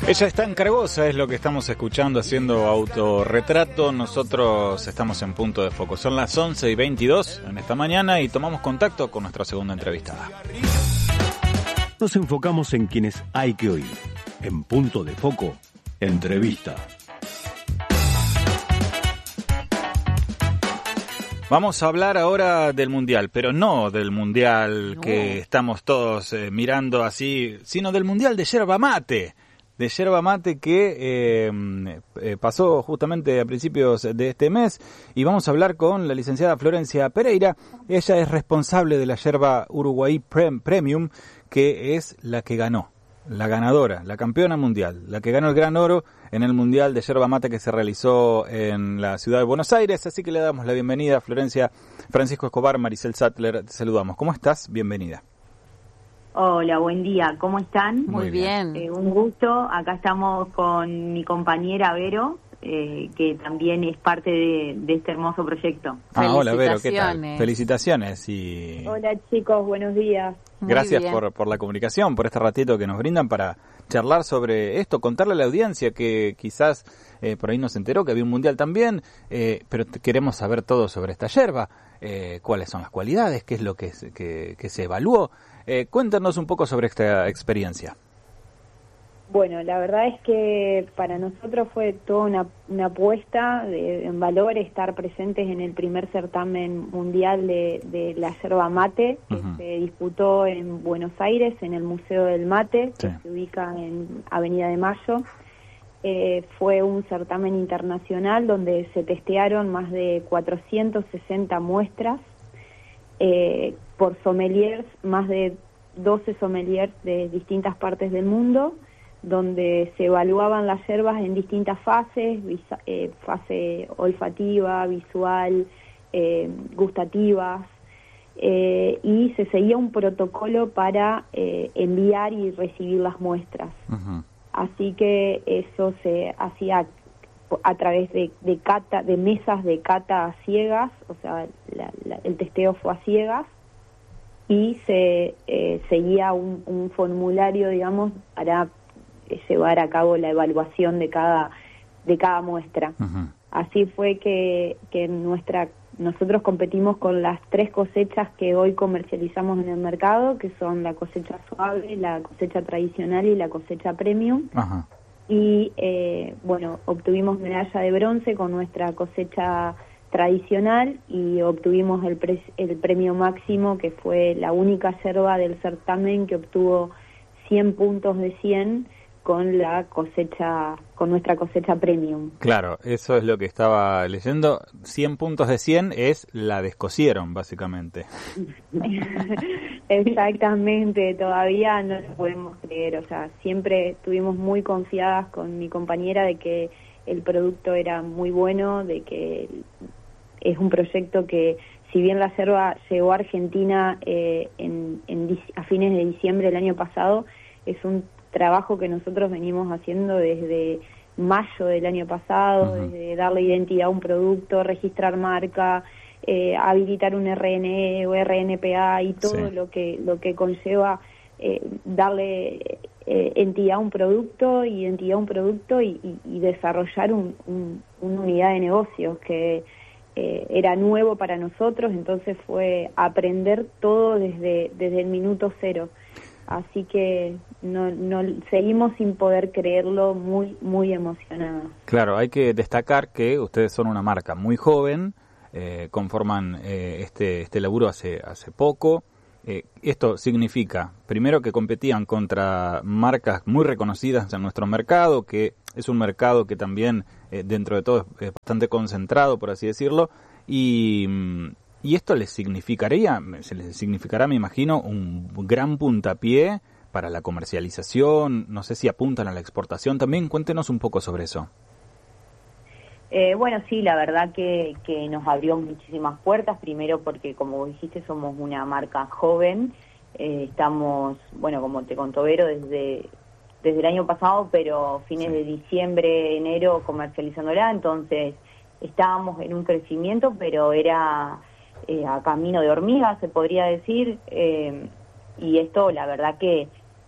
Ella está en Cargosa, es lo que estamos escuchando, haciendo autorretrato. Nosotros estamos en Punto de Foco. Son las 11:22 en esta mañana y tomamos contacto con nuestra segunda entrevistada. Nos enfocamos en quienes hay que oír. En Punto de Foco, entrevista. Vamos a hablar ahora del Mundial, pero no del Mundial que estamos todos mirando así, sino del Mundial de yerba mate. De yerba mate que pasó justamente a principios de este mes, y vamos a hablar con la licenciada Florencia Pereira. Ella es responsable de la yerba Uruguay Premium, que es la que ganó, la ganadora, la campeona mundial, la que ganó el gran oro en el Mundial de yerba mate que se realizó en la ciudad de Buenos Aires. Así que le damos la bienvenida a Florencia. Francisco Escobar, Maricel Sattler, te saludamos. ¿Cómo estás? Bienvenida. Hola, buen día, ¿cómo están? Muy bien. Un gusto, acá estamos con mi compañera Vero, que también es parte de este hermoso proyecto. Hola Vero, ¿qué tal? Felicitaciones. Hola chicos, buenos días. Gracias por la comunicación, por este ratito que nos brindan para charlar sobre esto, contarle a la audiencia que quizás por ahí no se enteró que había un mundial también, pero queremos saber todo sobre esta yerba, cuáles son las cualidades, qué es lo que se evaluó. Cuéntanos un poco sobre esta experiencia. Bueno, la verdad es que para nosotros fue toda una apuesta en valor estar presentes en el primer certamen mundial de la yerba mate, que se disputó en Buenos Aires, en el Museo del Mate, que se ubica en Avenida de Mayo. Fue un certamen internacional donde se testearon más de 460 muestras por sommeliers, más de 12 sommeliers de distintas partes del mundo, donde se evaluaban las yerbas en distintas fases, fase olfativa, visual, gustativas, y se seguía un protocolo para enviar y recibir las muestras. Así que eso se hacía a través de mesas de cata a ciegas, o sea, el testeo fue a ciegas, y se seguía un formulario, digamos, para llevar a cabo la evaluación de cada muestra. Así fue que nosotros competimos con las 3 cosechas que hoy comercializamos en el mercado, que son la cosecha suave, la cosecha tradicional y la cosecha premium. Y bueno, obtuvimos medalla de bronce con nuestra cosecha tradicional y obtuvimos el premio máximo, que fue la única yerba del certamen que obtuvo 100 puntos de 100 con nuestra cosecha premium. Claro, eso es lo que estaba leyendo. 100 puntos de 100 es la descosieron, básicamente. Exactamente, todavía no lo podemos creer. O sea, siempre estuvimos muy confiadas con mi compañera de que el producto era muy bueno, de que es un proyecto que, si bien la yerba llegó a Argentina a fines de diciembre del año pasado, es un trabajo que nosotros venimos haciendo desde mayo del año pasado, desde darle identidad a un producto, registrar marca, habilitar un RNE o RNPA y todo lo que conlleva darle identidad a un producto y desarrollar una unidad de negocios que era nuevo para nosotros. Entonces fue aprender todo desde el minuto cero. Así que no seguimos sin poder creerlo, muy emocionados. Claro, hay que destacar que ustedes son una marca muy joven, conforman este laburo hace poco. Esto significa, primero, que competían contra marcas muy reconocidas en nuestro mercado, que es un mercado que también, dentro de todo, es bastante concentrado, por así decirlo, y esto les significará, me imagino, un gran puntapié para la comercialización. No sé si apuntan a la exportación también. Cuéntenos un poco sobre eso. Bueno, sí, la verdad que nos abrió muchísimas puertas. Primero porque, como dijiste, somos una marca joven. Estamos, bueno, como te contó Vero, desde el año pasado, pero fines de diciembre, enero, comercializándola. Entonces estábamos en un crecimiento, pero era a camino de hormiga, se podría decir, y esto la verdad que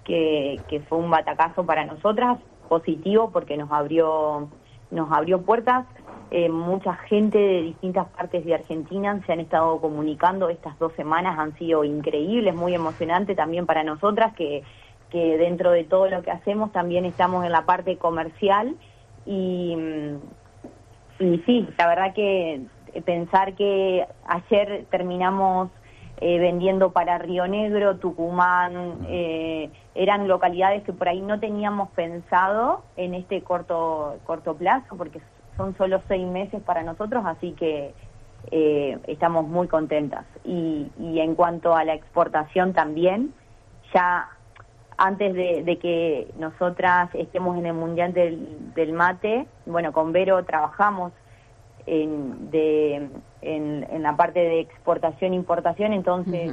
que fue un batacazo para nosotras, positivo porque nos abrió puertas. Mucha gente de distintas partes de Argentina se han estado comunicando. Estas 2 semanas han sido increíbles, muy emocionantes también para nosotras, que dentro de todo lo que hacemos también estamos en la parte comercial. Y sí, la verdad que pensar que ayer terminamos vendiendo para Río Negro, Tucumán, eran localidades que por ahí no teníamos pensado en este corto plazo, porque son solo 6 meses para nosotros, así que estamos muy contentas. Y en cuanto a la exportación también, ya antes de que nosotras estemos en el Mundial del Mate, bueno, con Vero trabajamos en la parte de exportación e importación, entonces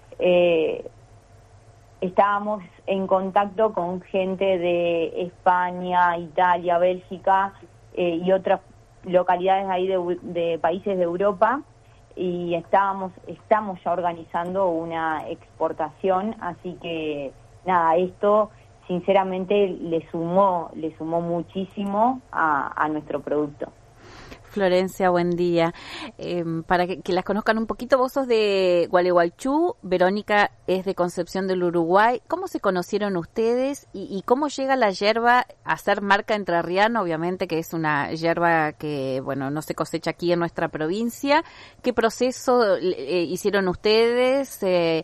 estábamos en contacto con gente de España, Italia, Bélgica y otras localidades ahí de países de Europa, y estamos ya organizando una exportación, así que nada, esto sinceramente le sumó muchísimo a nuestro producto. Florencia, buen día. Para que las conozcan un poquito, vos sos de Gualeguaychú, Verónica es de Concepción del Uruguay. ¿Cómo se conocieron ustedes y cómo llega la yerba a ser marca entrerriana? Obviamente que es una yerba que, bueno, no se cosecha aquí en nuestra provincia. ¿Qué proceso hicieron ustedes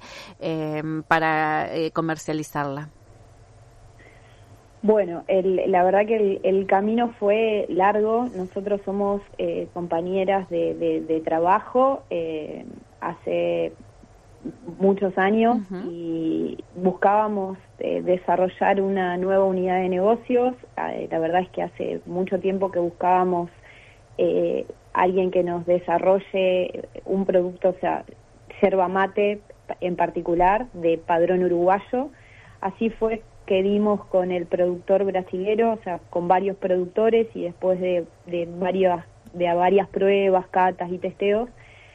para comercializarla? Bueno, la verdad que el camino fue largo. Nosotros somos compañeras de trabajo hace muchos años y buscábamos desarrollar una nueva unidad de negocios. La verdad es que hace mucho tiempo que buscábamos alguien que nos desarrolle un producto, o sea, yerba mate en particular, de padrón uruguayo. Así fue que dimos con el productor brasilero, o sea, con varios productores, y después de varias pruebas, catas y testeos,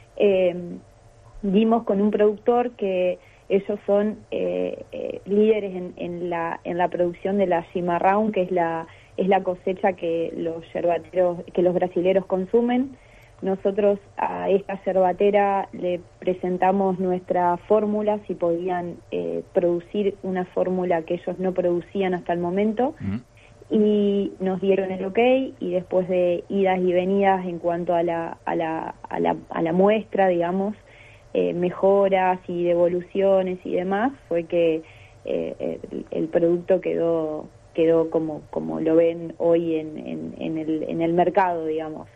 dimos con un productor que ellos son líderes en la producción de la cimarrão, que es la cosecha que los brasileros consumen. Nosotros a esta yerbatera le presentamos nuestra fórmula, si podían producir una fórmula que ellos no producían hasta el momento, y nos dieron el ok, y después de idas y venidas en cuanto a la muestra, digamos, mejoras y devoluciones y demás, fue que el producto quedó como lo ven hoy en el mercado, digamos.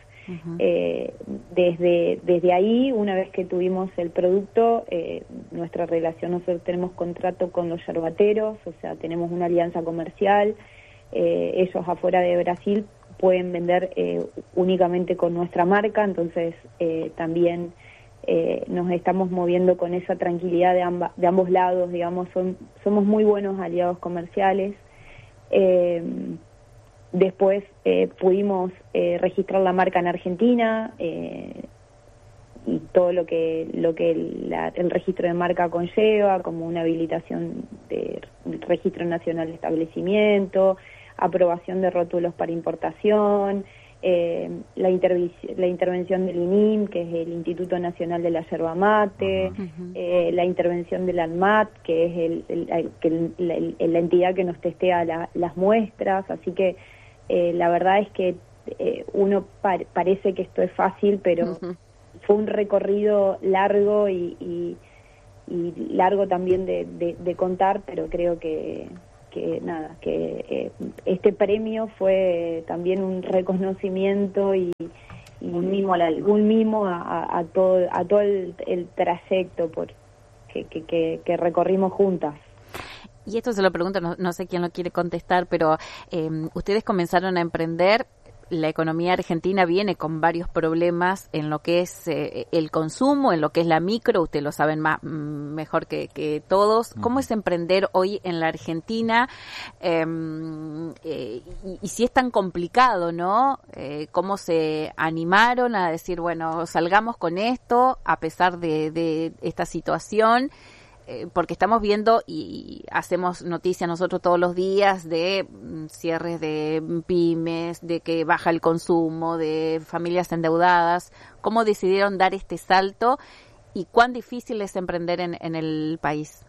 Desde ahí, una vez que tuvimos el producto, nuestra relación, nosotros tenemos contrato con los yerbateros, o sea, tenemos una alianza comercial. Ellos afuera de Brasil pueden vender únicamente con nuestra marca, entonces también nos estamos moviendo con esa tranquilidad de ambos lados, digamos. Somos muy buenos aliados comerciales. Después pudimos registrar la marca en Argentina, y todo lo que el registro de marca conlleva, como una habilitación de registro nacional de establecimiento, aprobación de rótulos para importación, la intervención del INIM, que es el Instituto Nacional de la Yerba Mate, la intervención del ANMAT, que es la entidad que nos testea las muestras. Así que la verdad es que uno parece que esto es fácil, pero fue un recorrido largo y largo también de contar, pero creo que este premio fue también un reconocimiento y un mimo a todo el trayecto que recorrimos juntas. Y esto se lo pregunto, no sé quién lo quiere contestar, pero ustedes comenzaron a emprender. La economía argentina viene con varios problemas en lo que es el consumo, en lo que es la micro, ustedes lo saben mejor que todos. ¿Cómo es emprender hoy en la Argentina? Y si es tan complicado, ¿no? ¿Cómo se animaron a decir, bueno, salgamos con esto a pesar de esta situación? porque estamos viendo y hacemos noticia nosotros todos los días de cierres de pymes, de que baja el consumo, de familias endeudadas. ¿Cómo decidieron dar este salto y cuán difícil es emprender en el país?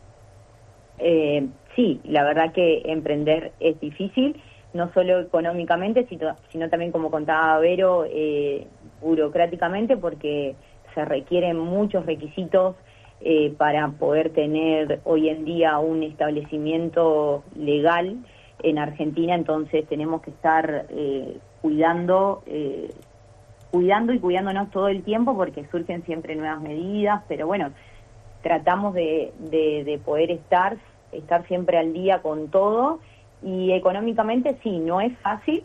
Sí, la verdad que emprender es difícil, no solo económicamente, sino también, como contaba Vero, burocráticamente, porque se requieren muchos requisitos para poder tener hoy en día un establecimiento legal en Argentina. Entonces tenemos que estar cuidando y cuidándonos todo el tiempo, porque surgen siempre nuevas medidas, pero bueno, tratamos de poder estar siempre al día con todo. Y económicamente sí, no es fácil,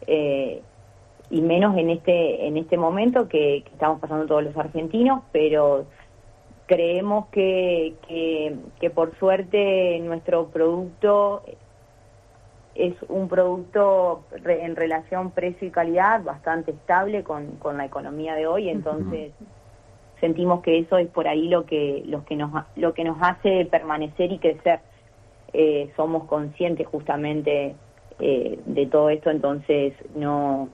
y menos en este momento que estamos pasando todos los argentinos, pero creemos que por suerte nuestro producto es un producto en relación precio y calidad bastante estable con la economía de hoy. Entonces sentimos que eso es por ahí lo que nos hace permanecer y crecer. Somos conscientes justamente de todo esto, entonces no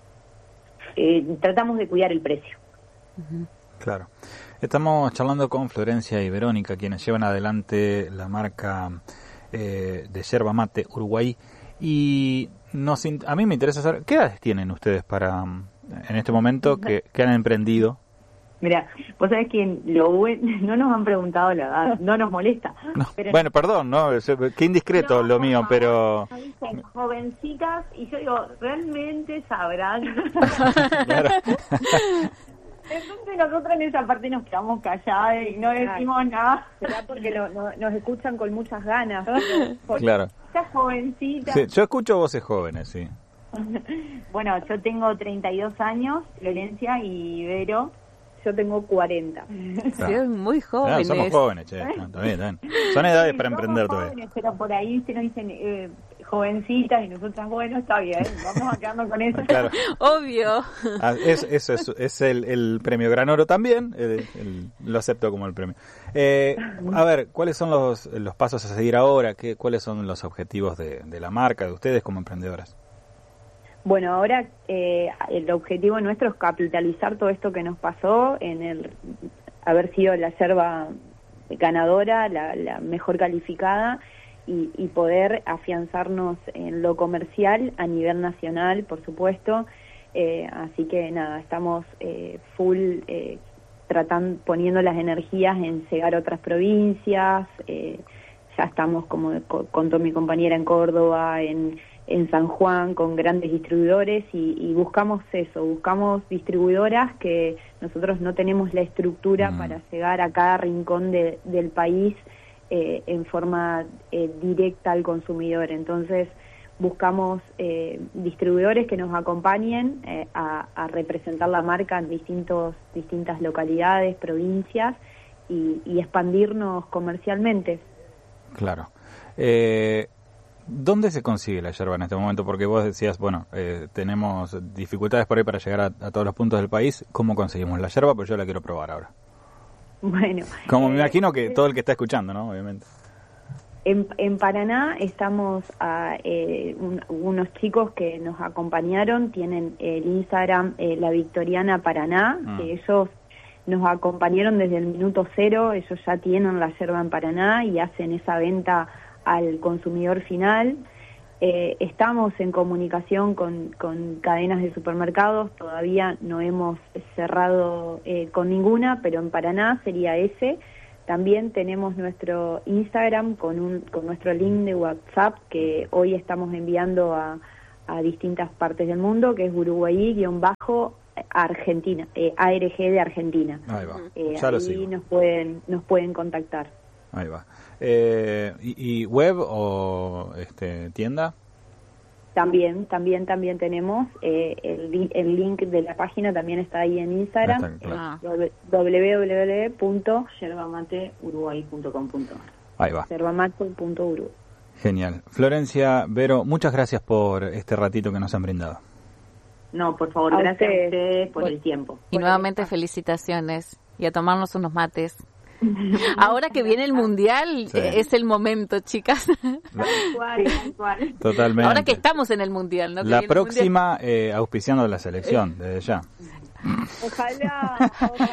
tratamos de cuidar el precio. Claro. Estamos charlando con Florencia y Verónica, quienes llevan adelante la marca de yerba mate Uruguay, y a mí me interesa saber, ¿qué edades tienen ustedes en este momento que han emprendido? Mira, vos sabés que no nos han preguntado la edad, no nos molesta. No, pero bueno, perdón, ¿no? Qué indiscreto lo mío, pero... Dicen jovencitas, y yo digo, ¿realmente sabrán? Claro. Entonces nosotros en esa parte nos quedamos calladas y no decimos nada. Será porque nos escuchan con muchas ganas. Claro. Esas jovencitas. Sí, yo escucho voces jóvenes, sí. Bueno, yo tengo 32 años, Florencia, y Vero. Yo tengo 40. Claro. Sí, muy jóvenes. Somos jóvenes, che. No, está bien. Son edades para emprender todavía. Jóvenes, pero por ahí se nos dicen jovencitas y nosotras, bueno, está bien, vamos a quedarnos con eso. Claro. Obvio. Eso es el premio Gran Oro también, lo acepto como el premio. A ver, ¿cuáles son los pasos a seguir ahora? ¿Cuáles son los objetivos de la marca, de ustedes como emprendedoras? Bueno, ahora el objetivo nuestro es capitalizar todo esto que nos pasó en haber sido la yerba ganadora, la mejor calificada, y poder afianzarnos en lo comercial a nivel nacional, por supuesto. Así que nada, estamos poniendo las energías en llegar a otras provincias. Ya estamos, como contó mi compañera, en Córdoba, en San Juan, con grandes distribuidores, y buscamos distribuidoras que nosotros no tenemos la estructura para llegar a cada rincón del país en forma directa al consumidor. Entonces buscamos distribuidores que nos acompañen a representar la marca en distintas localidades, provincias, y expandirnos comercialmente. Claro. ¿Dónde se consigue la yerba en este momento? Porque vos decías, bueno, tenemos dificultades por ahí para llegar a todos los puntos del país. ¿Cómo conseguimos la yerba? Pues yo la quiero probar ahora. Bueno. Como me imagino que todo el que está escuchando, ¿no? Obviamente. En Paraná estamos a unos chicos que nos acompañaron, tienen el Instagram La Victoriana Paraná, que ellos nos acompañaron desde el minuto cero. Ellos ya tienen la yerba en Paraná y hacen esa venta al consumidor final. Estamos en comunicación con cadenas de supermercados, todavía no hemos cerrado con ninguna, pero en Paraná sería ese. También tenemos nuestro Instagram con nuestro link de WhatsApp que hoy estamos enviando a distintas partes del mundo, que es Uruguay-Argentina, ARG de Argentina. Ahí va, ya lo sigo. Nos pueden contactar. Ahí va. ¿Y web o tienda? También tenemos el link de la página, también está ahí en Instagram, www.yerbamateuruguay.com.ar. Ahí va. Yerbamate.uruguay. Genial. Florencia, Vero, muchas gracias por este ratito que nos han brindado. No, por favor, gracias a ustedes por el tiempo. Y nuevamente felicitaciones y a tomarnos unos mates. Ahora que viene el Mundial, Sí. es el momento, chicas. Totalmente. Ahora que estamos en el Mundial, ¿no? Que La viene el Mundial. próxima auspiciando la selección, desde ya. Ojalá.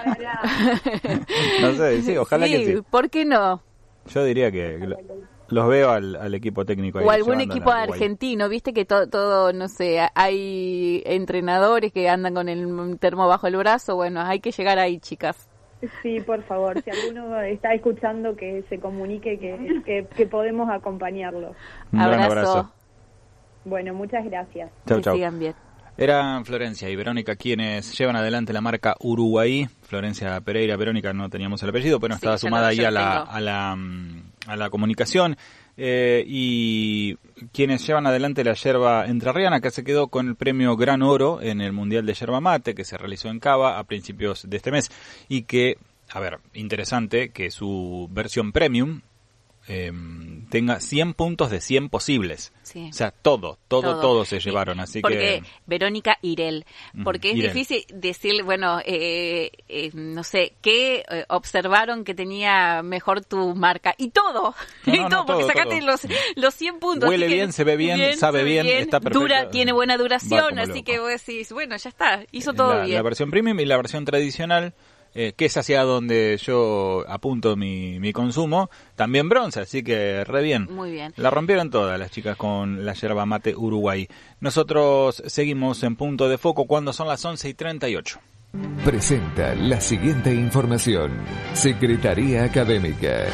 No sé, sí, ojalá que sí. ¿Por qué no? Yo diría que los veo al equipo técnico ahí O algún llevándola equipo a Uruguay. argentino, viste que todo, no sé, hay entrenadores que andan con el termo bajo el brazo, bueno, hay que llegar ahí, chicas. Sí, por favor, si alguno está escuchando, que se comunique que podemos acompañarlo. Un gran abrazo. Bueno, muchas gracias. Chau, Que chau. sigan bien. Eran Florencia y Verónica quienes llevan adelante la marca Uruguay. Florencia Pereira, Verónica no teníamos el apellido, pero no Sí, estaba yo sumada no, ahí yo a la comunicación. Y quienes llevan adelante la yerba entrerriana, que se quedó con el premio Gran Oro en el Mundial de Yerba Mate, que se realizó en Cava a principios de este mes. Y que, a ver, interesante que su versión premium tenga 100 puntos de 100 posibles. Sí. O sea, todo se llevaron, así porque que... Verónica Irel, porque es Irel. difícil decir, bueno, no sé, ¿qué observaron que tenía mejor tu marca? Y todo, No, y no, todo, porque todo, sacaste todo. los 100 puntos. Huele así que bien, se ve bien, sabe bien, está perfecto. tiene buena Va duración, como así loco. que vos decís, bueno, ya está, hizo todo bien. La versión premium y la versión tradicional, que es hacia donde yo apunto mi consumo, también bronce, así que re bien. Muy bien. La rompieron todas las chicas con la yerba mate Uruguay. Nosotros seguimos en Punto de Foco cuando son las 11:38. Presenta la siguiente información. Secretaría Académica.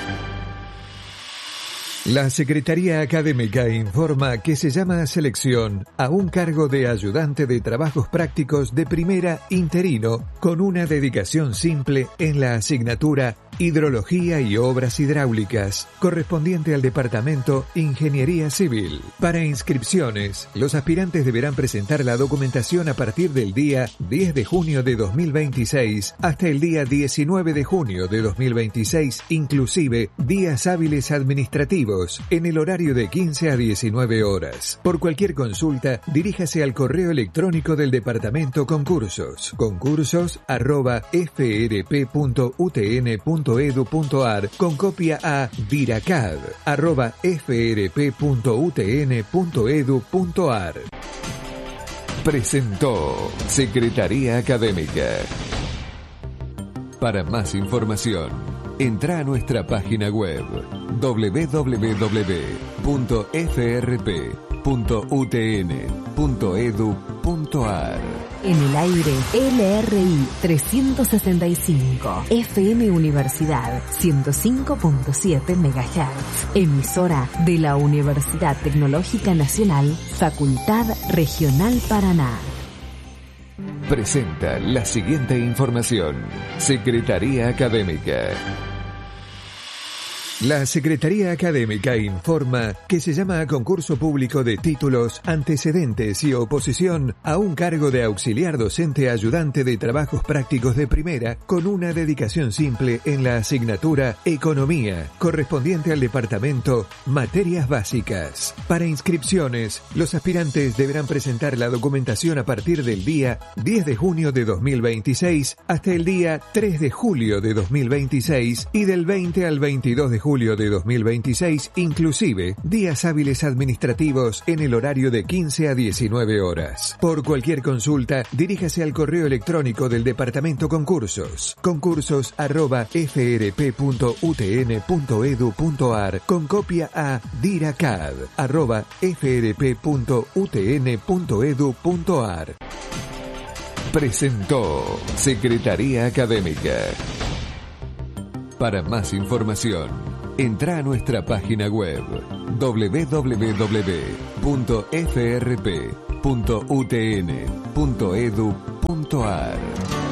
La Secretaría Académica informa que se llama a selección a un cargo de ayudante de trabajos prácticos de primera interino con una dedicación simple en la asignatura Hidrología y Obras Hidráulicas, correspondiente al Departamento Ingeniería Civil. Para inscripciones, los aspirantes deberán presentar la documentación a partir del día 10 de junio de 2026 hasta el día 19 de junio de 2026, inclusive días hábiles administrativos, en el horario de 15 a 19 horas. Por cualquier consulta, diríjase al correo electrónico del Departamento Concursos, concursos@frp.utn.edu.ar, con copia a diracad@frp.utn.edu.ar. Presentó Secretaría Académica. Para más información, entra a nuestra página web www.frp.utn.edu.ar. En el aire, LRI 365, FM Universidad 105.7 MHz, emisora de la Universidad Tecnológica Nacional, Facultad Regional Paraná. Presenta la siguiente información. Secretaría Académica. La Secretaría Académica informa que se llama a concurso público de títulos, antecedentes y oposición a un cargo de auxiliar docente ayudante de trabajos prácticos de primera con una dedicación simple en la asignatura Economía, correspondiente al departamento Materias Básicas. Para inscripciones, los aspirantes deberán presentar la documentación a partir del día 10 de junio de 2026 hasta el día 3 de julio de 2026 y del 20 al 22 de julio de 2026, inclusive días hábiles administrativos en el horario de 15 a 19 horas. Por cualquier consulta, diríjase al correo electrónico del Departamento Concursos, concursos@frp.utn.edu.ar, con copia a diracad@frp.utn.edu.ar. Presentó Secretaría Académica. Para más información, entra a nuestra página web www.frp.utn.edu.ar.